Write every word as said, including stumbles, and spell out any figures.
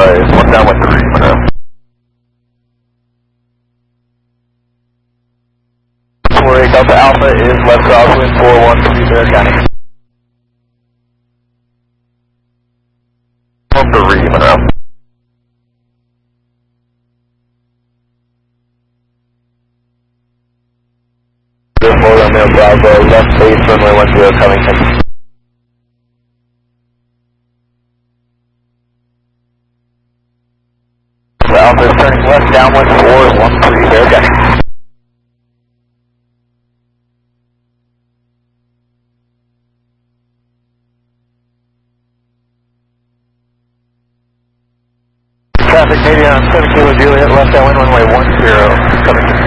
is one down with three, Monroe. four eight Delta Alpha is left crosswind four one three Bear County. one three, Monroe. Florida Romeo Bravo, left base runway one zero Covington. Alpha is turning left downwind four one three Bear County. Traffic Canadian on seven Kilo Juliet, left downwind runway one zero Covington.